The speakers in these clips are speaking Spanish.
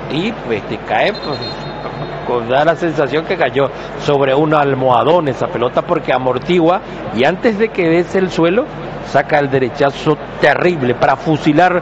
y cae, da la sensación que cayó sobre un almohadón esa pelota porque amortigua y antes de que des el suelo saca el derechazo terrible para fusilar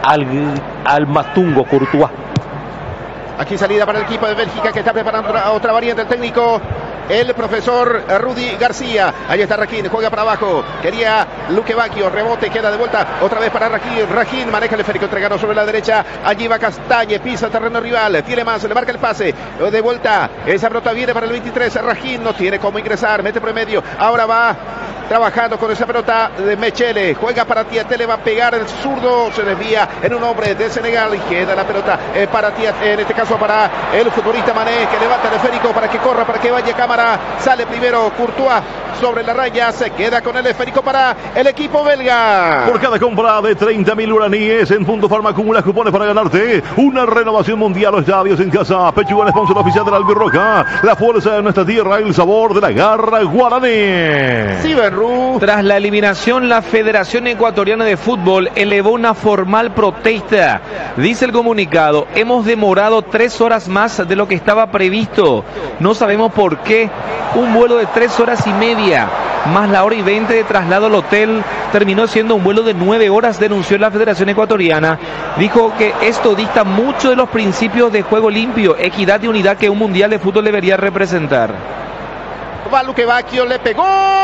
al Matungo Courtois. Aquí salida para el equipo de Bélgica que está preparando otra variante el técnico, el profesor Rudy García. Ahí está Rakhín, juega para abajo. Quería Luque Bacchio, rebote, queda de vuelta. Otra vez para Rakhín. Rakhín maneja el esférico, entregado sobre la derecha. Allí va Castañe, pisa el terreno rival. Tiene más, le marca el pase. De vuelta, esa pelota viene para el 23. Rakhín no tiene cómo ingresar, mete por el medio. Ahora va trabajando con esa pelota de Mechele. Juega para Tieté, le va a pegar el zurdo. Se desvía en un hombre de Senegal y queda la pelota para Tieté, en este caso para el futbolista Mané, que levanta el esférico para que corra, para que vaya cámara. Sale primero Courtois sobre la raya, se queda con el esférico para el equipo belga. Por cada compra de 30.000 uraníes en Punto Farma acumulas cupones para ganarte una renovación mundial o estadios en casa. Pechuga, sponsor oficial de la Albirroja, la fuerza de nuestra tierra, el sabor de la garra guaraní. Sí, Berru. Tras la eliminación, la Federación Ecuatoriana de Fútbol elevó una formal protesta. Dice el comunicado: hemos demorado 3 horas más de lo que estaba previsto. No sabemos por qué. Un vuelo de 3 horas y media, más la hora y 20 de traslado al hotel, terminó siendo un vuelo de 9 horas, denunció la Federación Ecuatoriana. Dijo que esto dista mucho de los principios de juego limpio, equidad y unidad que un mundial de fútbol debería representar. Va Luque Bacchio, le pegó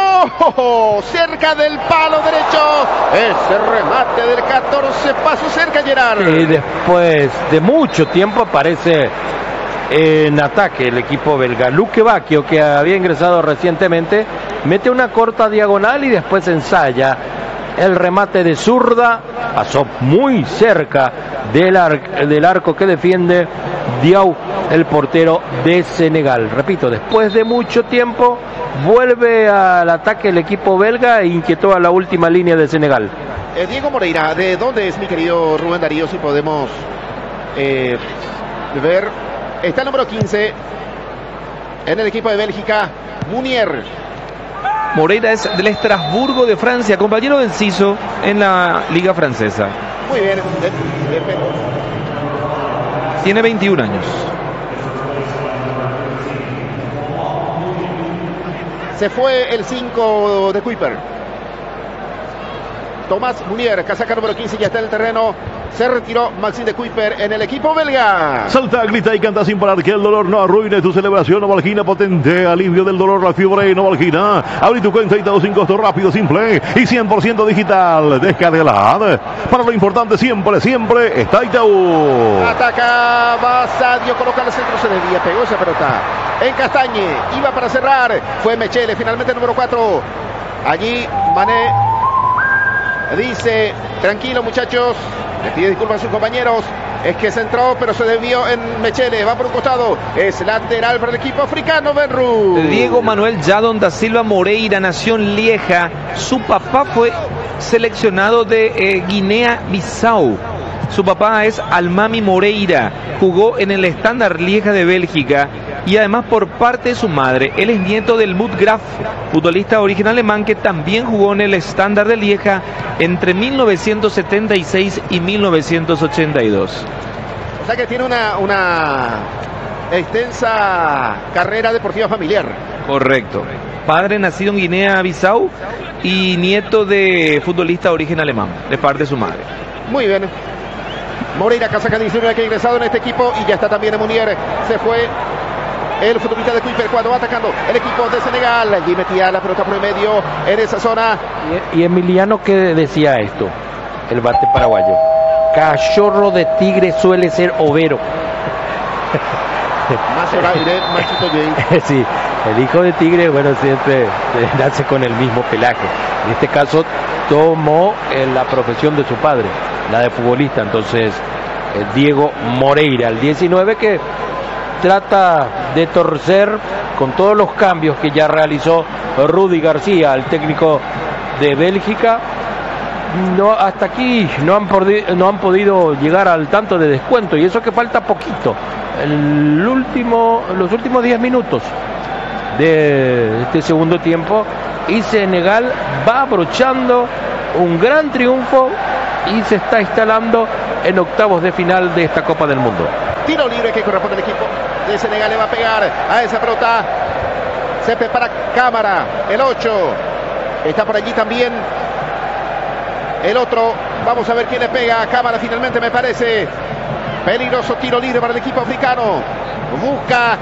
cerca del palo derecho. Ese remate del 14 pasos cerca, Gerard. Y después de mucho tiempo aparece en ataque el equipo belga. Luque Bacchio, que había ingresado recientemente, mete una corta diagonal y después ensaya el remate de zurda. Pasó muy cerca del arco que defiende Diaw, el portero de Senegal. Repito, después de mucho tiempo vuelve al ataque el equipo belga e inquietó a la última línea de Senegal. Diego Moreira, ¿de dónde es mi querido Rubén Darío? Si podemos ver. Está el número 15 en el equipo de Bélgica, Munier. Moreira es del Estrasburgo de Francia, compañero de Enciso en la Liga Francesa. Muy bien. Tiene 21 años. Se fue el 5 de Kuiper. Tomás Munier, casaca número 15, ya está en el terreno. Se retiró Maxime de Kuiper en el equipo belga. Salta, grita y canta sin parar, que el dolor no arruine tu celebración. Novalgina, potente alivio del dolor, la fiebre. Novalgina, abrí tu cuenta y todo sin costo, rápido, simple y 100% digital. Descárgala. Para lo importante siempre, siempre está Itaú. Ataca, va Sadio, coloca el centro, se desvía, pegó esa pelota en Castañe, iba para cerrar, fue Mechele, finalmente el número 4. Allí Mané dice: tranquilo, muchachos. Le pide disculpas a sus compañeros. Es que se entró, pero se desvió en Mechele. Va por un costado. Es lateral para el equipo africano, Benru. Diego Manuel Jadon da Silva Moreira nació en Lieja. Su papá fue seleccionado de Guinea-Bissau. Su papá es Almami Moreira. Jugó en el Standard Lieja de Bélgica. Y además por parte de su madre, él es nieto del Mut Graf, futbolista de origen alemán que también jugó en el Standard de Lieja entre 1976 y 1982. O sea que tiene una extensa carrera deportiva familiar. Correcto. Padre nacido en Guinea-Bissau y nieto de futbolista de origen alemán, de parte de su madre. Muy bien. Moreira, casaca 19, que ha ingresado en este equipo y ya está también en Munier. Se fue el futbolista de Kuiper cuando va atacando el equipo de Senegal. Allí metía la pelota por el medio en esa zona. Y Emiliano, ¿qué decía esto? El bate paraguayo: cachorro de tigre suele ser overo. Más aire, machito Jay. Sí, el hijo de tigre, bueno, siempre nace con el mismo pelaje. En este caso tomó la profesión de su padre, la de futbolista. Entonces Diego Moreira, el 19, que trata de torcer con todos los cambios que ya realizó Rudy García, el técnico de Bélgica. No, hasta aquí no han podido llegar al tanto de descuento, y eso que falta poquito, los últimos 10 minutos de este segundo tiempo, y Senegal va abrochando un gran triunfo y se está instalando en octavos de final de esta Copa del Mundo. Tiro libre que corresponde al equipo de Senegal. Le va a pegar a esa pelota. Se prepara Cámara, el 8. Está por allí también el otro. Vamos a ver quién le pega a Cámara finalmente, me parece. Peligroso tiro libre para el equipo africano. Busca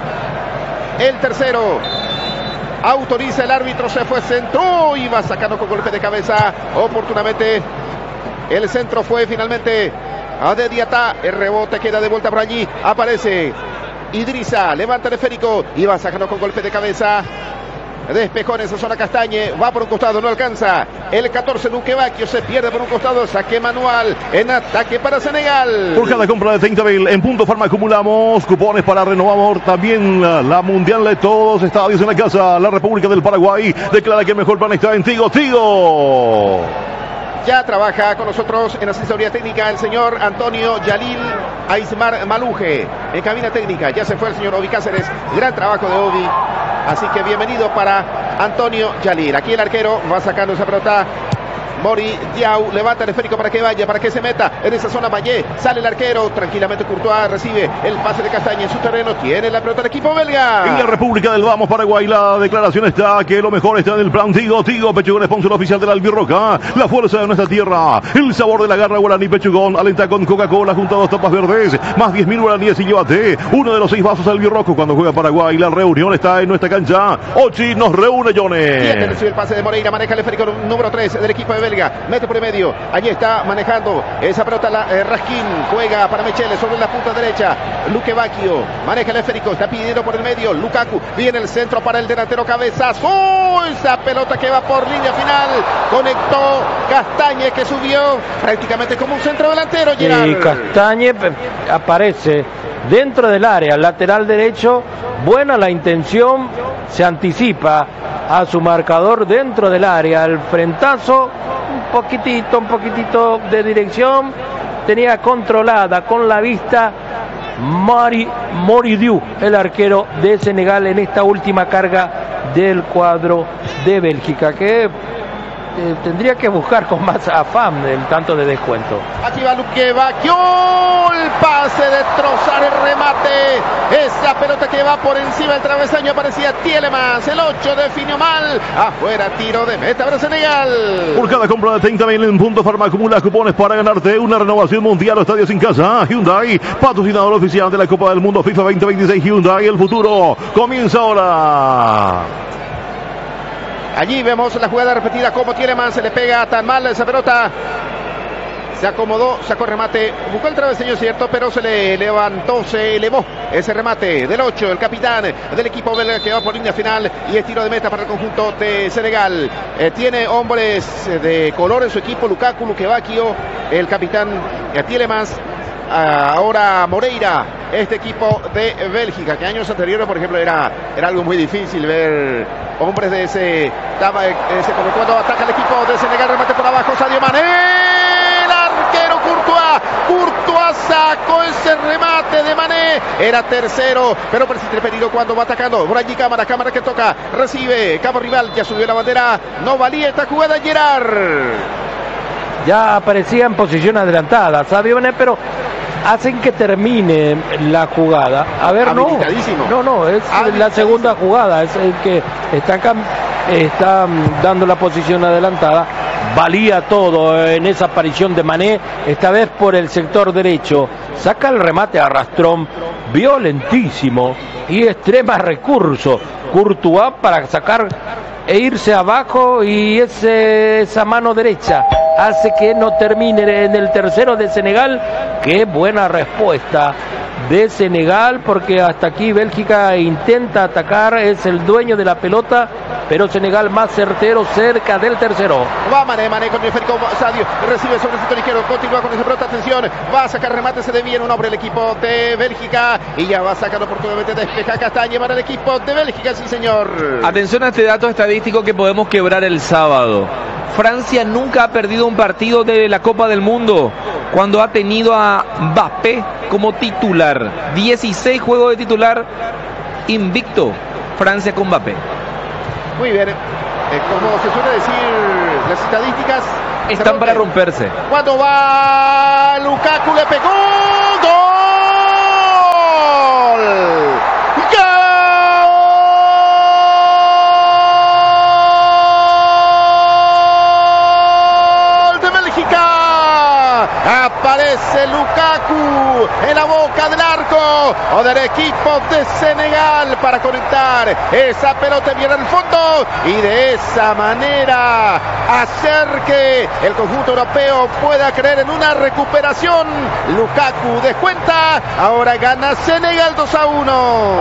el tercero. Autoriza el árbitro, se fue centro y va sacando con golpe de cabeza. Oportunamente el centro fue finalmente a de Diatá. El rebote queda de vuelta por allí. Aparece Idrissa, levanta el esférico y va sacando con golpe de cabeza. Despejó en esa zona Castañe, va por un costado, no alcanza. El 14 Luque Bacchio se pierde por un costado, saque manual en ataque para Senegal. Por cada compra de 30.000 en Punto Farma acumulamos cupones para renovar también la Mundial de todos los estadios en la casa. La República del Paraguay declara que el mejor plan está en Tigo. Tigo. Ya trabaja con nosotros en asesoría técnica el señor Antonio Yalil Aismar Maluje. En cabina técnica ya se fue el señor Obi Cáceres. Gran trabajo de Obi. Así que bienvenido para Antonio Yalil. Aquí el arquero va sacando esa pelota. Mori Diaw levanta el esférico para que vaya, para que se meta en esa zona. Vallé, sale el arquero, tranquilamente Courtois recibe el pase de Castaña en su terreno, tiene la pelota el equipo belga. En la República del Vamos, Paraguay, la declaración está que lo mejor está en el plan Tigo. Tigo, Pechugón, sponsor oficial de la Albirroja, la fuerza de nuestra tierra, el sabor de la garra guaraní. Pechugón, alenta con Coca-Cola junto a 2 tapas verdes, más 10.000 guaraníes y llévate uno de los 6 vasos Albirrojo cuando juega Paraguay. La reunión está en nuestra cancha. Ochi nos reúne, Jones. Recibe el pase de Moreira, maneja el esférico número 3 del equipo de belga. Mete por el medio, allí está manejando esa pelota Raskin, juega para Mechele sobre la punta derecha. Luque Bacchio maneja el esférico, está pidiendo por el medio. Lukaku viene el centro para el delantero Cabezazo. Esa pelota que va por línea final, conectó Castañe, que subió prácticamente como un centro delantero. Y Castañe aparece dentro del área, lateral derecho, buena la intención, se anticipa a su marcador dentro del área, el frentazo, un poquitito de dirección, tenía controlada con la vista Mori Diaw, el arquero de Senegal, en esta última carga del cuadro de Bélgica, que tendría que buscar con más afán el tanto de descuento. Aquí va Luque Bacchio, el pase, destrozar el remate, esa pelota que va por encima del travesaño, aparecía Tielemans, el 8 definió mal, afuera, tiro de meta para Senegal. Por cada compra de 30.000 en Punto Farma acumula cupones para ganarte una renovación mundial o estadios en casa. Hyundai, patrocinador oficial de la Copa del Mundo FIFA 2026. Hyundai, el futuro comienza ahora. Allí vemos la jugada repetida, como Tielemans se le pega tan mal esa pelota. Se acomodó, sacó remate, buscó el travesaño, cierto, pero se le levantó, se elevó ese remate del 8, el capitán del equipo belga, que va por línea final y es tiro de meta para el conjunto de Senegal. Tiene hombres de color en su equipo, Lukaku, Luque Bacchio, el capitán Tielemans. Ahora Moreira, este equipo de Bélgica, que años anteriores, por ejemplo, era algo muy difícil ver hombres de ese como cuando ataca el equipo de Senegal. Remate por abajo, Sadio Mané, el arquero Courtois sacó ese remate de Mané, era tercero, pero persiste el peligro cuando va atacando. Por allí Cámara que toca, recibe, campo rival, ya subió la bandera, no valía esta jugada. Gerard ya aparecía en posición adelantada Sadio Mané, pero hacen que termine la jugada. A ver, no, es la segunda jugada, es el que está dando la posición adelantada. Valía todo en esa aparición de Mané, esta vez por el sector derecho. Saca el remate a Rastrón, violentísimo y extrema recurso. Courtois para sacar e irse abajo, y esa mano derecha hace que no termine en el tercero de Senegal. Qué buena respuesta de Senegal, porque hasta aquí Bélgica intenta atacar, es el dueño de la pelota, pero Senegal más certero cerca del tercero. Va Mané con el esférico, Sadio recibe sobre el sector izquierdo, continúa con esa pelota, atención, va a sacar remate, se desvía en un hombre el equipo de Bélgica y ya va a sacar oportunamente, despeja Castañe para el equipo de Bélgica, sí señor. Atención a este dato estadístico que podemos quebrar el sábado. Francia nunca ha perdido un partido de la Copa del Mundo cuando ha tenido a Mbappé como titular. 16 juegos de titular invicto Francia con Mbappé. Muy bien, como se suele decir, las estadísticas están para romperse. Cuando va Lukaku, le pegó, Aparece Lukaku en la boca del arco o del equipo de Senegal para conectar esa pelota bien al fondo y de esa manera hacer que el conjunto europeo pueda creer en una recuperación. Lukaku descuenta, ahora gana Senegal 2-1.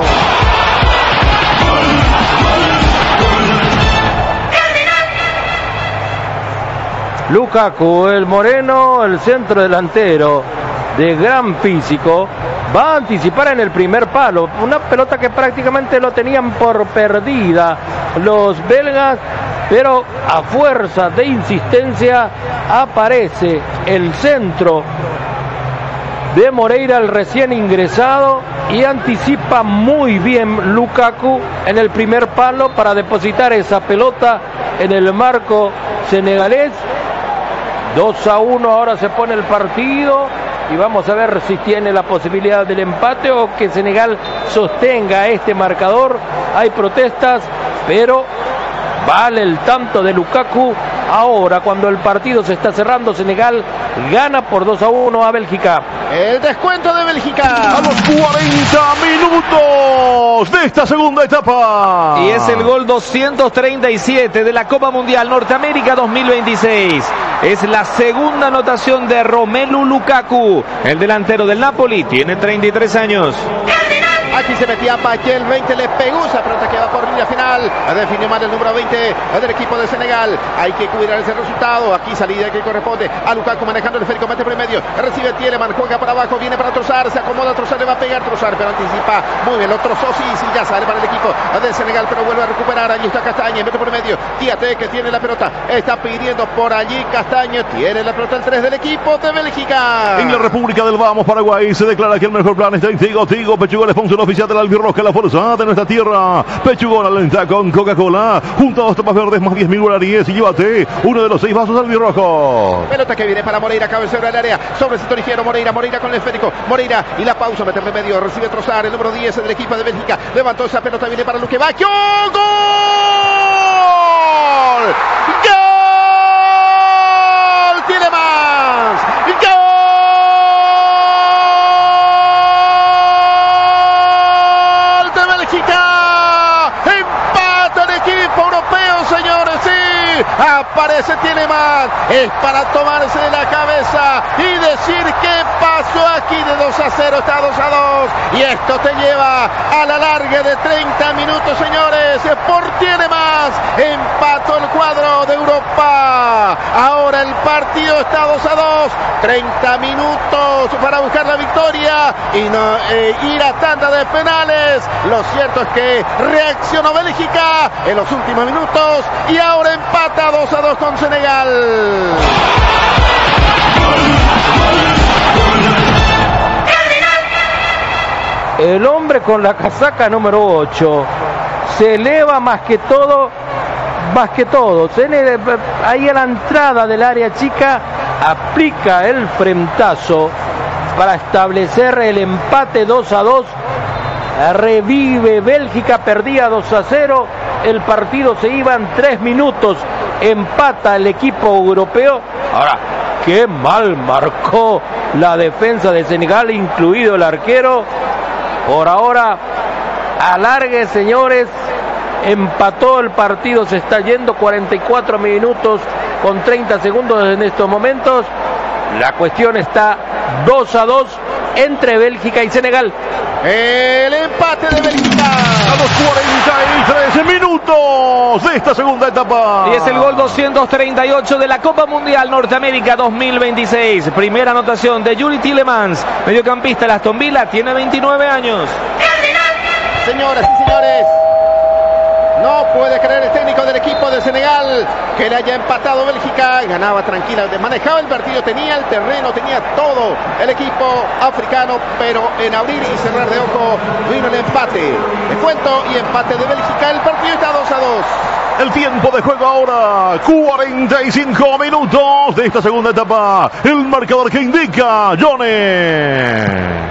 Lukaku, el moreno, el centro delantero de gran físico, va a anticipar en el primer palo, una pelota que prácticamente lo tenían por perdida los belgas, pero a fuerza de insistencia aparece el centro de Moreira, el recién ingresado, y anticipa muy bien Lukaku en el primer palo para depositar esa pelota en el marco senegalés. 2-1 ahora se pone el partido y vamos a ver si tiene la posibilidad del empate o que Senegal sostenga este marcador. Hay protestas, pero vale el tanto de Lukaku. Ahora, cuando el partido se está cerrando, Senegal gana por 2-1 a Bélgica. El descuento de Bélgica. A los 40 minutos de esta segunda etapa. Y es el gol 237 de la Copa Mundial Norteamérica 2026. Es la segunda anotación de Romelu Lukaku. El delantero del Napoli tiene 33 años. Aquí se metía Paqué, el 20 le pegó esa pelota que va por línea final. Definió mal el número 20 del equipo de Senegal. Hay que cuidar ese resultado. Aquí salida que corresponde a Lukaku manejando el esférico, mete por el medio. Recibe Tielemans, juega para abajo, viene para Trossard, se acomoda Trossard, le va a pegar Trossard, pero anticipa muy bien. Lo trozó, sí, ya sale para el equipo de Senegal, pero vuelve a recuperar. Allí está Castañe, mete por el medio. Diate que tiene la pelota, está pidiendo por allí Castañe, tiene la pelota el 3 del equipo de Bélgica. En la República del Vamos, Paraguay, se declara que el mejor plan está en Tigo, Pechugón, sponsor oficial de la albirroja, la fuerza de nuestra tierra. Pechugón alenta con Coca-Cola, junto a dos tapas verdes más 10.000 guaraníes y llévate uno de los 6 vasos albirrojo. Pelota que viene para Moreira, cabecera del área, sobre el sector izquierdo, Moreira con el esférico, Moreira y la pausa, meterle en medio, recibe Trossard, el número 10 del equipo de Bélgica, levantó esa pelota, viene para Luque Bacchio, ¡gol! ¡Gol! Tielemans, ¡gol! Empata el equipo europeo, señores, sí, aparece Tielemans, es para tomarse de la cabeza y decir qué pasó aquí. De 2-0 está 2-2 y esto te lleva a la larga de 30 minutos, señores, por Tielemans, empató el cuadro de Europa. Ahora el partido está 2-2, 30 minutos para buscar la victoria y no ir a tanda de penales. Lo cierto es que reaccionó Bélgica en los últimos minutos y ahora empata 2-2 con Senegal. El hombre con la casaca número 8 se eleva más que todo, ahí a la entrada del área chica, aplica el frentazo para establecer el empate 2-2. Revive Bélgica, perdía 2-0, el partido se iba en 3 minutos, empata el equipo europeo. Ahora, qué mal marcó la defensa de Senegal, incluido el arquero. Por ahora, alargue, señores, empató el partido, se está yendo 44 minutos con 30 segundos en estos momentos. La cuestión está 2-2 entre Bélgica y Senegal. El empate de Bélgica a los 43 minutos de esta segunda etapa. Y es el gol 238 de la Copa Mundial Norteamérica 2026. Primera anotación de Yuri Tielemans, mediocampista de Aston Villa, tiene 29 años. Señoras y señores, no puede creer el técnico del equipo de Senegal que le haya empatado Bélgica. Ganaba tranquila, manejaba el partido, tenía el terreno, tenía todo el equipo africano, pero en abrir y cerrar de ojo vino el empate. Descuento y empate de Bélgica. El partido está 2-2. El tiempo de juego ahora, 45 minutos de esta segunda etapa. El marcador que indica Johnny.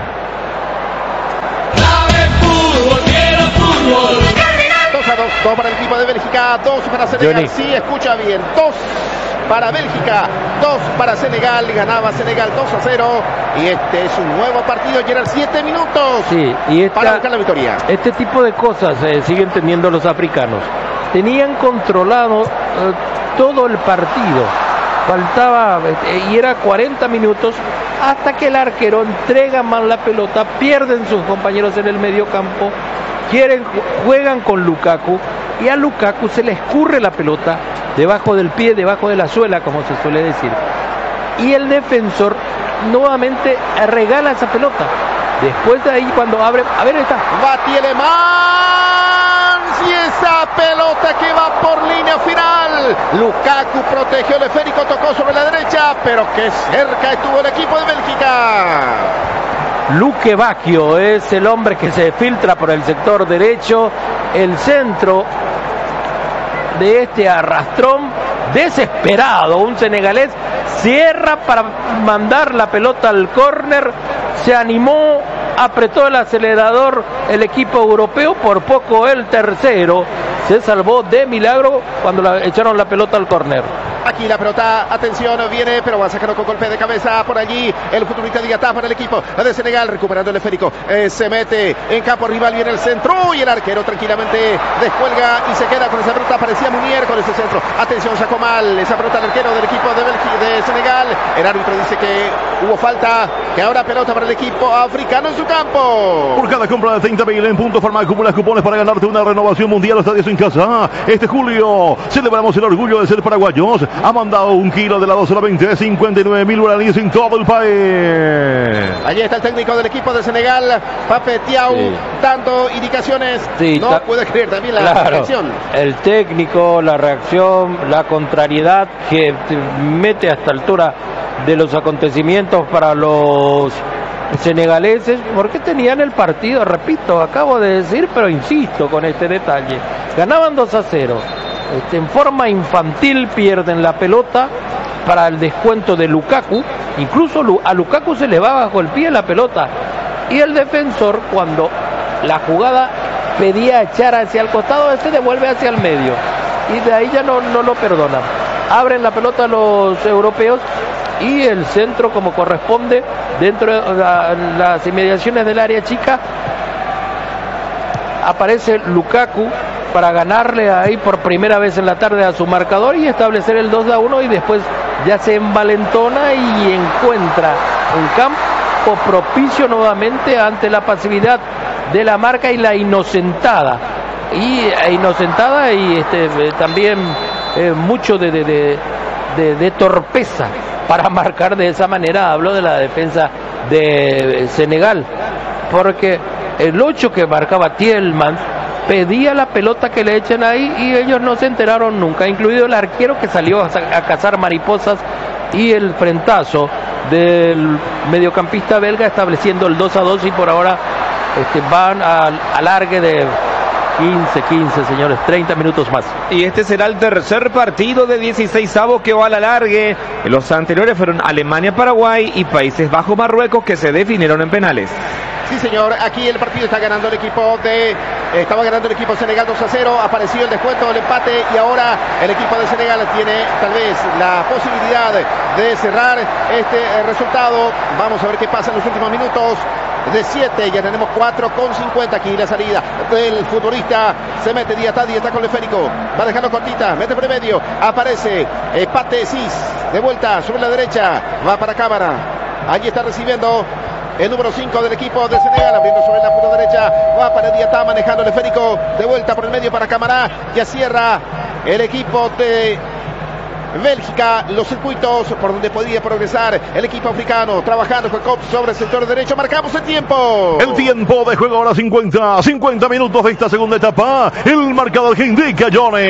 Dos para el equipo de Bélgica, 2 para Senegal. Johnny. Sí, escucha bien, 2 para Bélgica, 2 para Senegal. Ganaba Senegal 2-0. Y este es un nuevo partido, Gerard, 7 minutos Sí, y para buscar la victoria. este tipo de cosas siguen teniendo los africanos. Tenían controlado todo el partido. Faltaba, y era 40 minutos, hasta que el arquero entrega mal la pelota, pierden sus compañeros en el medio campo, juegan con Lukaku, y a Lukaku se le escurre la pelota debajo del pie, debajo de la suela, como se suele decir. Y el defensor nuevamente regala esa pelota. Después de ahí, cuando abre, a ver, está. Va Tielemans y esa pelota que va por línea final. Lukaku protegió el esférico, tocó sobre la derecha, pero que cerca estuvo el equipo de Bélgica. Luque Bacchio es el hombre que se filtra por el sector derecho. El centro de este arrastrón desesperado, un senegalés cierra para mandar la pelota al córner, se animó, apretó el acelerador el equipo europeo, por poco el tercero se salvó de milagro cuando echaron la pelota al córner. Aquí la pelota, atención, viene, pero va a sacarlo con golpe de cabeza por allí. El futbolista Diatá para el equipo de Senegal, recuperando el esférico. Se mete en campo rival, viene el centro y el arquero tranquilamente descuelga y se queda con esa pelota. Parecía Munier con ese centro. Atención, sacó mal esa pelota el arquero del equipo de Senegal. El árbitro dice que hubo falta, que ahora pelota para el equipo africano en su campo. Por cada compra de 30.000 en Punto Farma acumulas cupones para ganarte una renovación mundial. Estadios en casa. Este julio celebramos el orgullo de ser paraguayos. Ha mandado un kilo de helado solamente 59.000 guaraníes en todo el país. Allí está el técnico del equipo de Senegal, Pape Thiaw, dando indicaciones. Sí, no puede creer también la reacción. El técnico, la reacción, la contrariedad que mete a esta altura de los acontecimientos para los senegaleses, porque tenían el partido, repito, acabo de decir, pero insisto con este detalle, ganaban 2-0, en forma infantil pierden la pelota para el descuento de Lukaku, incluso a Lukaku se le va bajo el pie la pelota, y el defensor, cuando la jugada pedía echar hacia el costado, devuelve hacia el medio, y de ahí ya no lo perdonan. Abren la pelota los europeos y el centro, como corresponde, dentro de las inmediaciones del área chica, aparece Lukaku para ganarle ahí por primera vez en la tarde a su marcador y establecer el 2-1, y después ya se envalentona y encuentra un campo propicio nuevamente ante la pasividad de la marca y la inocentada y también mucho de torpeza para marcar de esa manera. Hablo de la defensa de Senegal, porque el 8 que marcaba Tielemans pedía la pelota que le echen ahí y ellos no se enteraron nunca, incluido el arquero que salió a cazar mariposas, y el frentazo del mediocampista belga estableciendo el 2-2, y por ahora van al alargue de 15, señores, 30 minutos más. Y este será el tercer partido de 16avos que va al alargue. Los anteriores fueron Alemania, Paraguay y Países Bajos, Marruecos, que se definieron en penales. Sí, señor, aquí el partido estaba ganando el equipo Senegal 2-0, apareció el descuento, el empate, y ahora el equipo de Senegal tiene tal vez la posibilidad de cerrar este resultado. Vamos a ver qué pasa en los últimos minutos. De 7, ya tenemos 4:50. Aquí la salida del futbolista, se mete Diatá con el esférico, va a dejarlo cortita, mete por el medio, aparece Pathé Ciss, de vuelta sobre la derecha, va para cámara, allí está recibiendo el número 5 del equipo de Senegal, abriendo sobre la punta derecha, va para Diatá manejando el esférico, de vuelta por el medio para cámara, ya cierra el equipo de Bélgica los circuitos por donde podía progresar el equipo africano, trabajando con Cops sobre el sector derecho. Marcamos el tiempo. El tiempo de juego ahora 50 minutos de esta segunda etapa. El marcador que indica Johnny.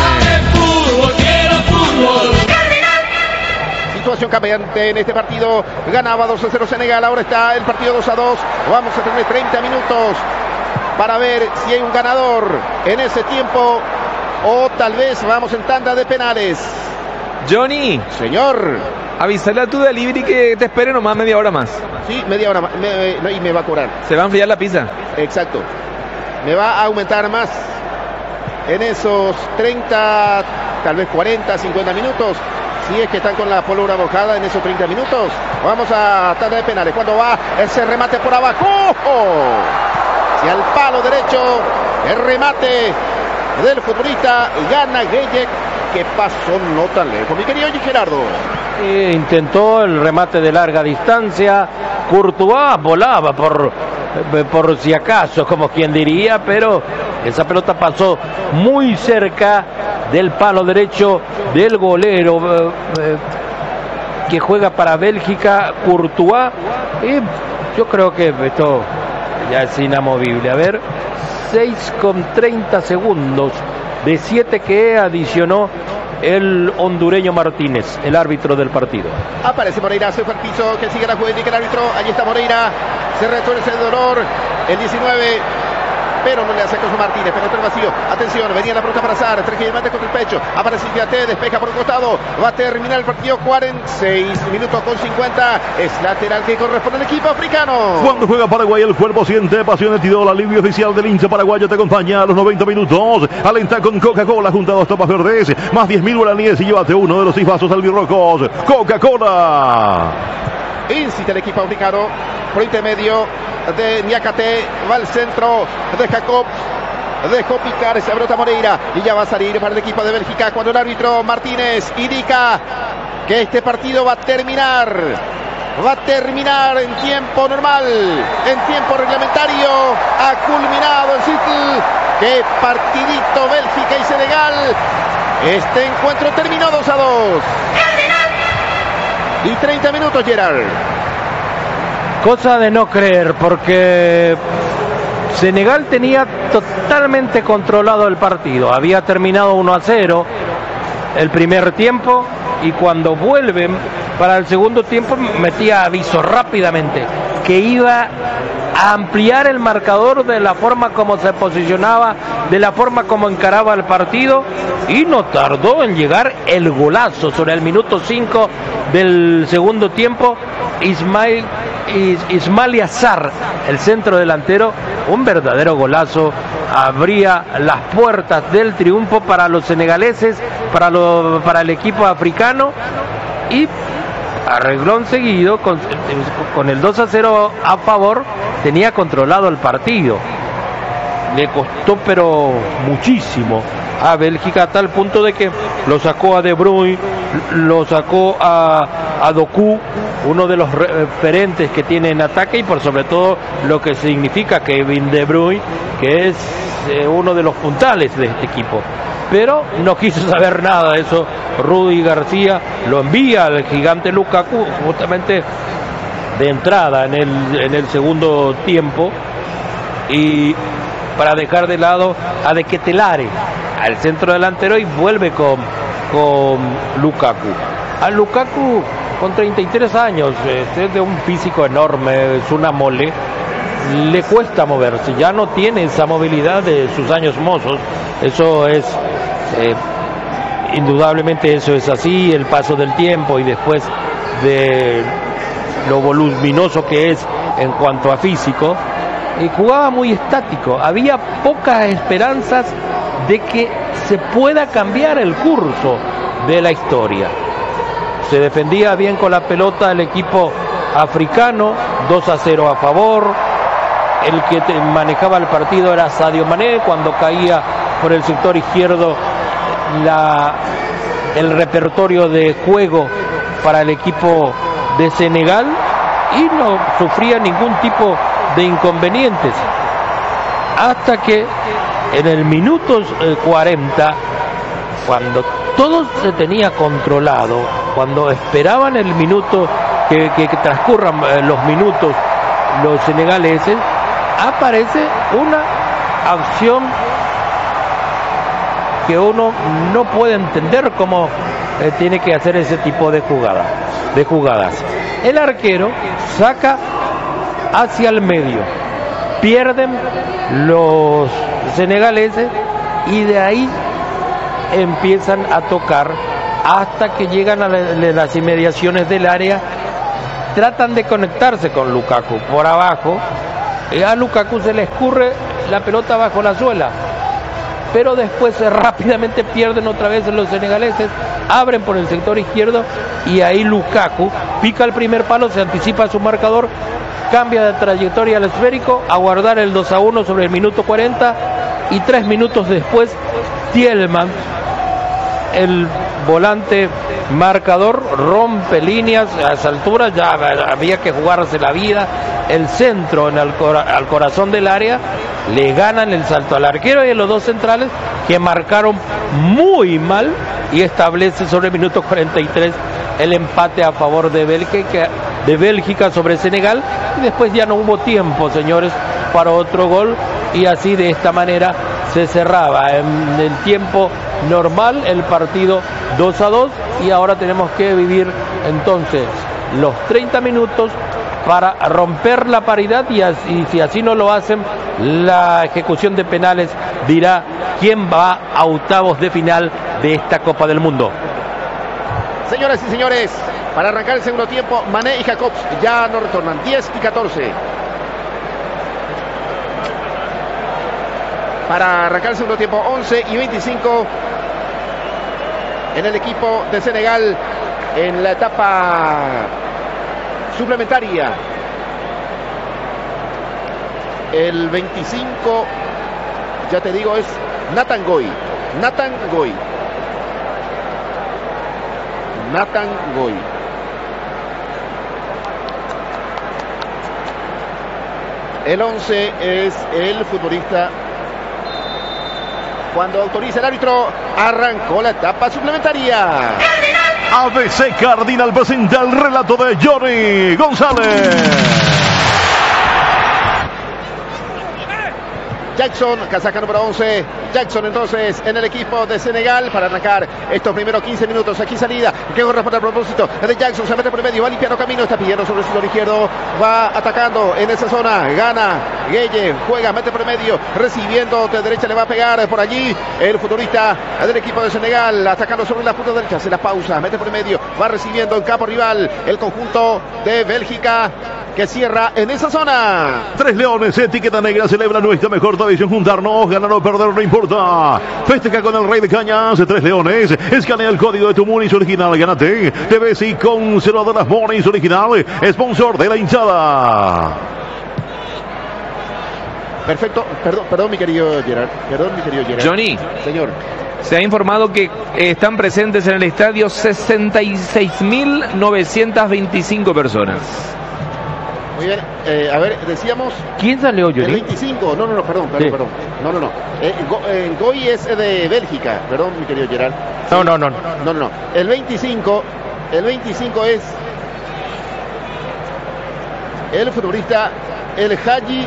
Situación cambiante en este partido. Ganaba 2-0 Senegal, ahora está el partido 2-2. Vamos a tener 30 minutos para ver si hay un ganador en ese tiempo, o tal vez vamos en tanda de penales. Johnny, señor, avísale a tu delivery que te espere nomás media hora más. Sí, media hora más, y me va a cobrar. Se va a enfriar la pizza. Exacto. Me va a aumentar más en esos 30, tal vez 40, 50 minutos. Si es que están con la pólvora mojada en esos 30 minutos. Vamos a tanda de penales. Cuando va ese remate por abajo. Hacia el palo derecho. El remate del futbolista. Gana Gueye. Que pasó no tan lejos. Mi querido Gerardo. Intentó el remate de larga distancia. Courtois volaba por si acaso, como quien diría, pero esa pelota pasó muy cerca del palo derecho del golero que juega para Bélgica, Courtois. Y yo creo que esto ya es inamovible. A ver, 6,30 segundos de 7 que adicionó el hondureño Martínez, el árbitro del partido. Aparece Moreira, se fue al piso, que sigue la jugada, indica el árbitro. Allí está Moreira, se retuerce el dolor, el 19, pero no le hace caso Martínez, pero el vacío. Atención, venía la pelota para Sar, mate contra el pecho, aparece Indiate, despeja por un costado, va a terminar el partido. 46 minutos con 50, es lateral que corresponde al equipo africano. Cuando juega Paraguay, el cuerpo siente pasión. El alivio oficial del hincha paraguayo te acompaña a los 90 minutos. Alenta con Coca-Cola junto a 2 tapas verdes, más 10.000 guaraníes y llévate uno de los 6 vasos albirrojos. Coca-Cola. Incita el equipo africano por intermedio de Niakate, va al centro de Jacob, dejó picar esa pelota Moreira y ya va a salir para el equipo de Bélgica cuando el árbitro Martínez indica que este partido va a terminar en tiempo normal, en tiempo reglamentario. Ha culminado el ciclo. ¡Qué partidito Bélgica y Senegal! Este encuentro terminó 2-2. Y 30 minutos, Gerard. Cosa de no creer, porque Senegal tenía totalmente controlado el partido. Había terminado 1-0 el primer tiempo y cuando vuelven para el segundo tiempo metía aviso rápidamente que iba a ampliar el marcador de la forma como se posicionaba, de la forma como encaraba el partido, y no tardó en llegar el golazo sobre el minuto 5 del segundo tiempo. Ismail Assar, el centro delantero, un verdadero golazo, abría las puertas del triunfo para los senegaleses, para el equipo africano, y arreglón seguido con el 2-0 a favor, tenía controlado el partido. Le costó pero muchísimo a Bélgica, a tal punto de que lo sacó a De Bruyne, lo sacó a Doku, uno de los referentes que tiene en ataque, y por sobre todo lo que significa Kevin De Bruyne, que es uno de los puntales de este equipo. Pero no quiso saber nada de eso. Rudy García lo envía al gigante Lukaku justamente de entrada en el segundo tiempo, y para dejar de lado a De Ketelare, al centro delantero, y vuelve con Lukaku. A Lukaku, con 33 años, es de un físico enorme, es una mole, le cuesta moverse, ya no tiene esa movilidad de sus años mozos. Eso es, indudablemente eso es así, el paso del tiempo y después de lo voluminoso que es en cuanto a físico, y jugaba muy estático. Había pocas esperanzas de que se pueda cambiar el curso de la historia. Se defendía bien con la pelota el equipo africano, 2-0 a favor. El que manejaba el partido era Sadio Mané. Cuando caía por el sector izquierdo el repertorio de juego para el equipo de Senegal, y no sufría ningún tipo de inconvenientes, hasta que en el minuto 40, cuando todo se tenía controlado, cuando esperaban el minuto que transcurran los minutos los senegaleses, aparece una acción que uno no puede entender cómo tiene que hacer ese tipo de jugadas. El arquero saca hacia el medio, pierden los senegaleses y de ahí empiezan a tocar hasta que llegan a las inmediaciones del área. Tratan de conectarse con Lukaku por abajo, y a Lukaku se le escurre la pelota bajo la suela. pero después rápidamente pierden otra vez los senegaleses, abren por el sector izquierdo y ahí Lukaku pica el primer palo, se anticipa a su marcador, cambia de trayectoria al esférico, a guardar el 2-1 sobre el minuto 40 y 3 minutos después Tielemans, el volante marcador, rompe líneas. A esa altura ya había que jugarse la vida, el centro al corazón del área, le ganan el salto al arquero y a los dos centrales que marcaron muy mal y establece sobre el minuto 43 el empate a favor de Bélgica sobre Senegal, y después ya no hubo tiempo, señores, para otro gol, y así de esta manera se cerraba en el tiempo normal el partido 2-2, y ahora tenemos que vivir entonces los 30 minutos para romper la paridad, y si así no lo hacen, la ejecución de penales dirá quién va a octavos de final de esta Copa del Mundo. Señoras y señores, para arrancar el segundo tiempo, Mané y Jacobs ya no retornan. 10 y 14. Para arrancar el segundo tiempo, 11 y 25 en el equipo de Senegal en la etapa suplementaria. El 25, ya te digo, es Nathan Goy. El 11 es el futbolista. Cuando autoriza el árbitro, arrancó la etapa suplementaria. ABC Cardinal presenta el relato de Johnny González. Jackson, casaca número 11. Jackson entonces en el equipo de Senegal para arrancar estos primeros 15 minutos. Aquí salida que corresponde al propósito de Jackson. Se mete por el medio, va limpiando camino, está pidiendo sobre el sector izquierdo, va atacando en esa zona, gana Gueye, juega, mete por el medio, recibiendo de derecha, le va a pegar por allí el futbolista del equipo de Senegal, atacando sobre la punta derecha, se la pausa, mete por el medio, va recibiendo en campo rival el conjunto de Bélgica, que cierra en esa zona. Tres Leones, etiqueta negra, celebra nuestra mejor tradición, juntarnos, ganar o perder no importa. Festeja con el Rey de Cañas, Tres Leones. Escanea el código de tu Munis original, gánate. TVC Conservadoras Munis original, sponsor de la hinchada. Perfecto, perdón mi querido Gerard. Johnny, señor. Se ha informado que están presentes en el estadio 66.925 personas. Muy bien, a ver, decíamos... ¿Quién salió, Johnny? El 25, perdón. No. Goy es de Bélgica, perdón, mi querido Gerard. Sí. No. El 25 es el futbolista, el Hadji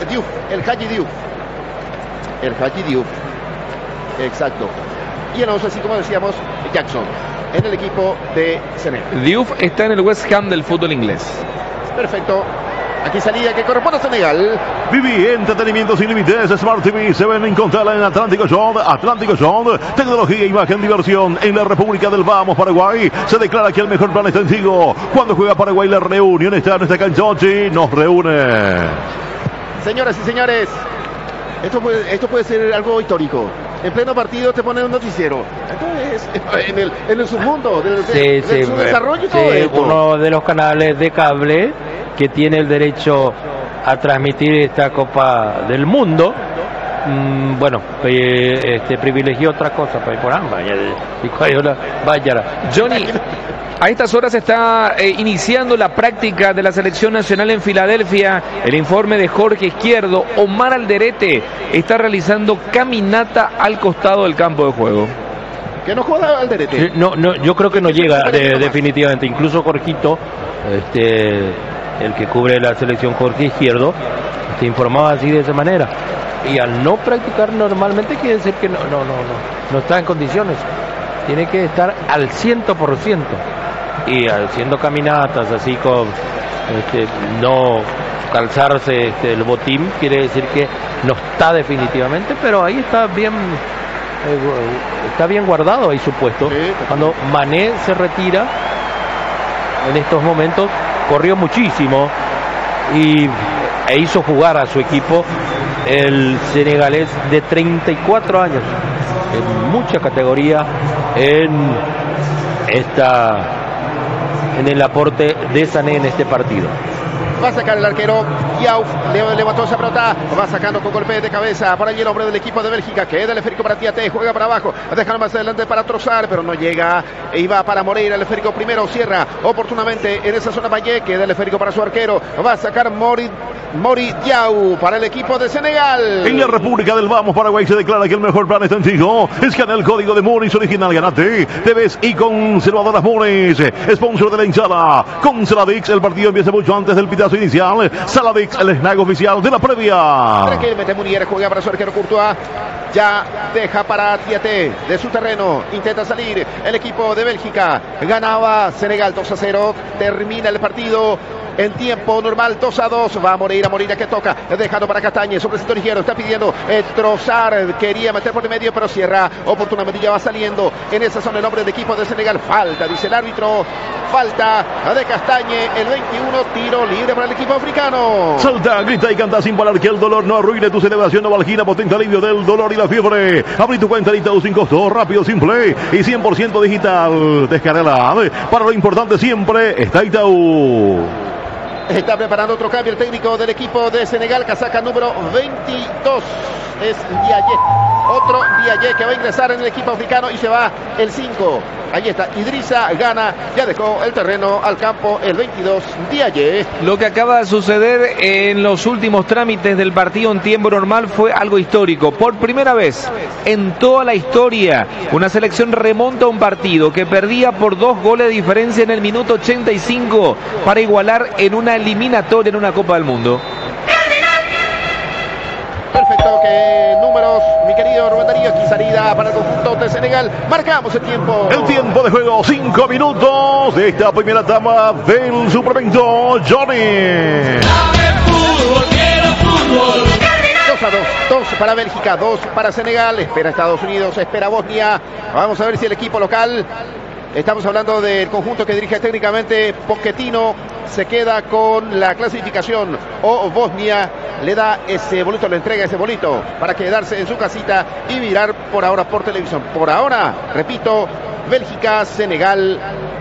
Diouf. Exacto. Y el 11, así como decíamos, Jackson, en el equipo de Senegal. Diouf está en el West Ham del fútbol inglés. Perfecto. Aquí salida que corresponde a Senegal. Viví entretenimiento sin límites. Smart TV se ven encontrarla en Atlántico Zone. Tecnología, imagen, diversión. En la República del Vamos, Paraguay. Se declara que el mejor plan está en Tigo. Cuando juega Paraguay, la reunión está en esta canchochi. Nos reúne. Señoras y señores, esto puede ser algo histórico. En pleno partido te ponen un noticiero. Entonces, en el submundo del su desarrollo y todo esto. Uno de los canales de cable que tiene el derecho a transmitir esta Copa del Mundo, privilegió otra cosa, por ambas. Johnny, a estas horas está iniciando la práctica de la selección nacional en Filadelfia. El informe de Jorge Izquierdo. Omar Alderete está realizando caminata al costado del campo de juego. Que no joda Alderete. No, yo creo que no llega definitivamente. Incluso Jorgito, el que cubre la selección, Jorge Izquierdo, se informaba así de esa manera. Y al no practicar normalmente quiere decir que no está en condiciones. Tiene que estar al 100%. Y haciendo caminatas así con no calzarse el botín, quiere decir que no está definitivamente, pero ahí está bien guardado ahí su puesto. Sí, cuando Mané se retira en estos momentos, corrió muchísimo e hizo jugar a su equipo el senegalés de 34 años, en mucha categoría en el aporte de Sané en este partido. Va a sacar el arquero Yauf, levantó esa pelota, va sacando con golpe de cabeza. Por allí el hombre del equipo de Bélgica, queda el esférico para Tiaté, juega para abajo, deja más adelante para Trossard, pero no llega, y va para Moreira, el esférico primero, cierra oportunamente en esa zona Valle, queda el esférico para su arquero, va a sacar Mori Diaw para el equipo de Senegal. En la República del Vamos, Paraguay, se declara que el mejor plan es sencillo. Escanea el código de Moris original, ganate. TVs y conservadoras Moris, sponsor de la hinchada. Con Saladix, el partido empieza mucho antes del pitazo inicial. Saladix, el snack oficial de la previa. Tranquilamente Munier juega para su arquero Courtois. Ya deja para Tiaté de su terreno. Intenta salir el equipo de Bélgica. Ganaba Senegal 2-0. Termina el partido en tiempo normal 2-2. Va Moreira que toca, dejando para Castañe sobre el sector izquierdo, está pidiendo Trossard, quería meter por el medio, pero cierra oportunamente, ya va saliendo en esa zona el hombre del equipo de Senegal. Falta, dice el árbitro, falta de Castañe, el 21, tiro libre para el equipo africano. Salta, grita y canta sin parar, que el dolor no arruine tu celebración. Novalgina, potente alivio del dolor y la fiebre. Abrí tu cuenta en Itaú sin costo, rápido, simple y 100% digital. Descargala. Para lo importante siempre está Itaú. Está preparando otro cambio el técnico del equipo de Senegal, casaca número 22. Es Diaye. Otro Diaye que va a ingresar en el equipo africano y se va el 5. Ahí está Idrissa Gana, ya dejó el terreno al campo el 22 Diaye. Lo que acaba de suceder en los últimos trámites del partido en tiempo normal fue algo histórico. Por primera vez en toda la historia, una selección remonta un partido que perdía por 2 goles de diferencia en el minuto 85 para igualar en una eliminatoria en una Copa del Mundo. Perfecto, que números, mi querido Rubén Darío. Aquí salida para el conjunto de Senegal. Marcamos el tiempo. El tiempo de juego, 5 minutos de esta primera etapa del suplemento Johnny. 2-2 para Bélgica, 2 para Senegal. Espera Estados Unidos, espera Bosnia. Vamos a ver si el equipo local, estamos hablando del conjunto que dirige técnicamente Pochettino, se queda con la clasificación, o Bosnia le da ese bolito, le entrega ese bolito para quedarse en su casita y mirar por ahora por televisión. Por ahora, repito, Bélgica, Senegal.